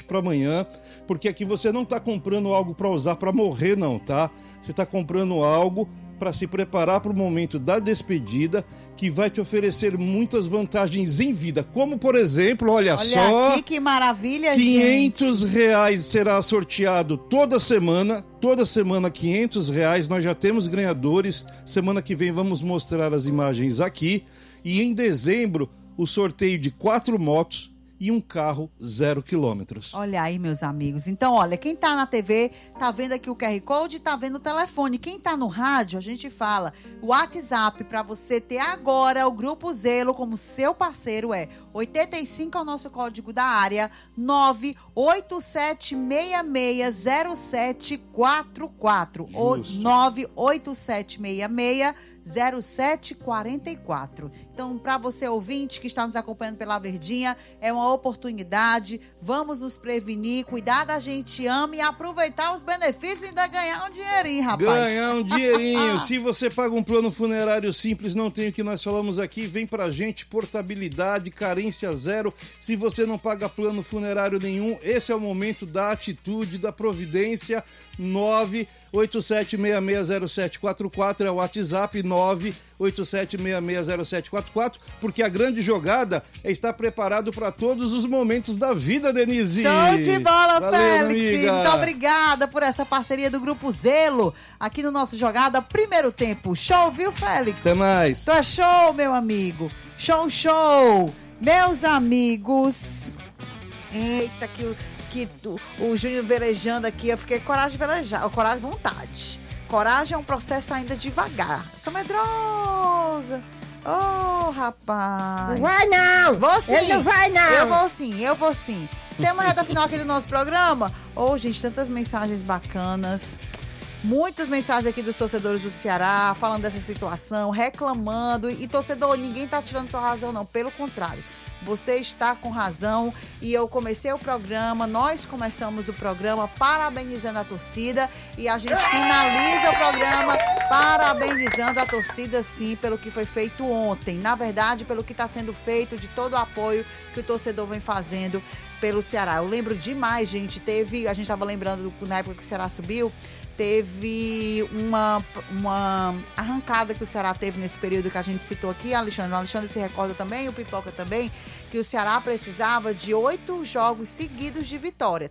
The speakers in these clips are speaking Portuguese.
para amanhã, porque aqui você não está comprando algo para usar para morrer não, tá? Você está comprando algo para se preparar para o momento da despedida, que vai te oferecer muitas vantagens em vida, como por exemplo, olha só, aqui que maravilha, R$500 será sorteado toda semana R$500, nós já temos ganhadores, semana que vem vamos mostrar as imagens aqui, e em dezembro o sorteio de 4 motos e um carro 0 quilômetros. Olha aí, meus amigos. Então, olha, quem tá na TV, tá vendo aqui o QR Code, tá vendo o telefone. Quem tá no rádio, a gente fala. O WhatsApp para você ter agora o Grupo Zelo como seu parceiro é 85 é o nosso código da área, 987660744. Ou 987660744. Então, para você ouvinte que está nos acompanhando pela Verdinha, é uma oportunidade. Vamos nos prevenir, cuidar da gente ama e aproveitar os benefícios e ainda ganhar um dinheirinho, rapaz. Ganhar um dinheirinho. Se você paga um plano funerário simples, não tem o que nós falamos aqui, vem pra gente, portabilidade, carência zero. Se você não paga plano funerário nenhum, esse é o momento da atitude, da providência. 987660744 é o WhatsApp, 987660744, porque a grande jogada é estar preparado para todos os momentos da vida, Denise. Show de bola, valeu, Félix. amiga. Muito obrigada por essa parceria do Grupo Zelo aqui no nosso Jogada Primeiro Tempo. Show, viu, Félix? Até mais. Tu é show, meu amigo. Show, show. Meus amigos. Eita, o Júnior velejando aqui, eu fiquei com coragem de velejar, coragem de vontade. Coragem é um processo ainda devagar. Eu sou medrosa. Oh, rapaz. Não vai não. Vou sim. Ele não vai não. Eu vou sim. Tem uma reta final aqui do nosso programa. Gente, tantas mensagens bacanas. Muitas mensagens aqui dos torcedores do Ceará, falando dessa situação, reclamando. E torcedor, ninguém tá tirando sua razão não, pelo contrário. Você está com razão e eu comecei o programa, nós começamos o programa parabenizando a torcida e a gente finaliza o programa parabenizando a torcida, sim, pelo que foi feito ontem. Na verdade, pelo que está sendo feito, de todo o apoio que o torcedor vem fazendo pelo Ceará. Eu lembro demais, gente, a gente estava lembrando na época que o Ceará subiu, teve uma arrancada que o Ceará teve nesse período que a gente citou aqui, Alexandre. O Alexandre se recorda também, o Pipoca também, que o Ceará precisava de 8 jogos seguidos de vitória.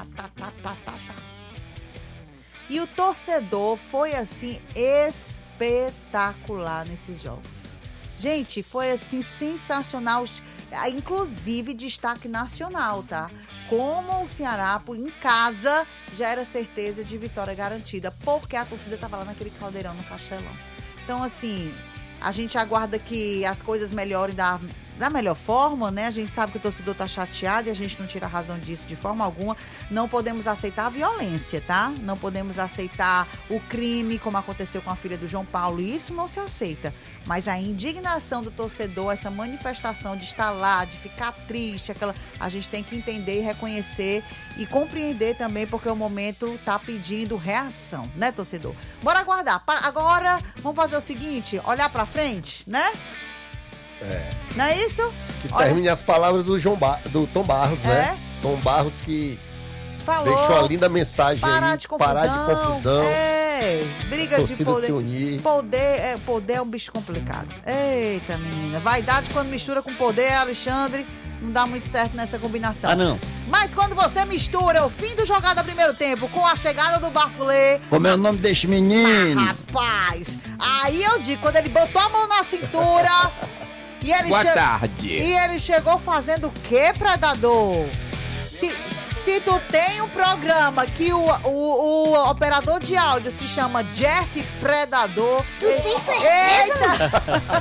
E o torcedor foi, assim, espetacular nesses jogos. Gente, foi, assim, sensacional. Inclusive, destaque nacional, tá? Como o Ceará, em casa, já era certeza de vitória garantida, porque a torcida estava lá naquele caldeirão no Castelão. Então, assim, a gente aguarda que as coisas melhorem da melhor forma, né? A gente sabe que o torcedor tá chateado e a gente não tira a razão disso de forma alguma. Não podemos aceitar a violência, tá? Não podemos aceitar o crime, como aconteceu com a filha do João Paulo. Isso não se aceita. Mas a indignação do torcedor, essa manifestação de estar lá, de ficar triste, a gente tem que entender e reconhecer e compreender também, porque o momento tá pedindo reação, né, torcedor? Bora aguardar. Agora, vamos fazer o seguinte, olhar pra frente, né? Não é isso? Que termine as palavras do Tom Barros, né? Tom Barros que falou, deixou a linda mensagem parar aí, de confusão, parar de confusão. Briga de poder. Se unir. Poder é um bicho complicado. Eita, menina. Vaidade quando mistura com poder, Alexandre, não dá muito certo nessa combinação. Não. Mas quando você mistura o fim do Jogada Primeiro Tempo com a chegada do Bafulê... Como é o nome deste menino? Rapaz, aí eu digo, quando ele botou a mão na cintura... Boa tarde. E ele chegou fazendo o quê, predador? Se tu tem um programa que o operador de áudio se chama Jeff Predador... Tu tem certeza?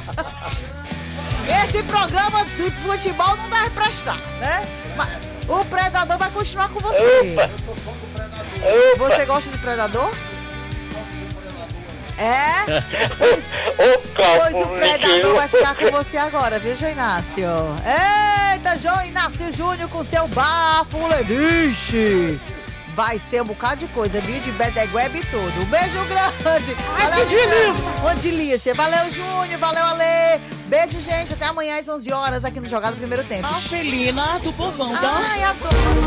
Esse programa do futebol não deve prestar, né? Mas o Predador vai continuar com você. Opa. Você gosta do Predador? Pois o Predador vai ficar com você agora, viu, João Inácio? Eita, João Inácio Júnior com seu bafo, vixe! Vai ser um bocado de coisa, viu? De bedeguebe e tudo. Um beijo grande! Valeu, uma delícia! Valeu, Júnior! Valeu, Ale! Beijo, gente! Até amanhã às 11 horas aqui no Jogada Primeiro Tempo. A felina do povão, tá? Ai, adoro!